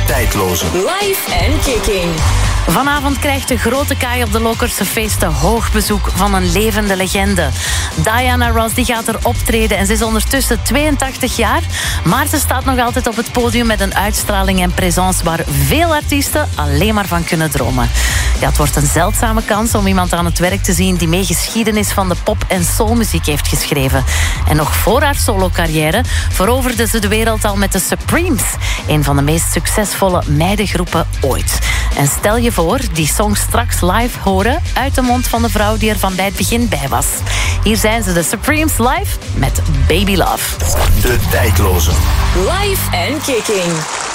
tijdloze. Live en Kicking. Vanavond krijgt de grote kaai op de Lokerse feesten hoog bezoek van een levende legende. Diana Ross die gaat er optreden en ze is ondertussen 82 jaar. Maar ze staat nog altijd op het podium met een uitstraling en présence waar veel artiesten alleen maar van kunnen dromen. Ja, het wordt een zeldzame kans om iemand aan het werk te zien die mee geschiedenis van de pop- en soulmuziek heeft geschreven. En nog voor haar solocarrière veroverde ze de wereld al met de Supremes, een van de meest succesvolle meidengroepen ooit. En stel je voor die song straks live horen uit de mond van de vrouw die er van bij het begin bij was. Hier zijn ze, de Supremes live met Baby Love. De tijdloze. Live en Kicking.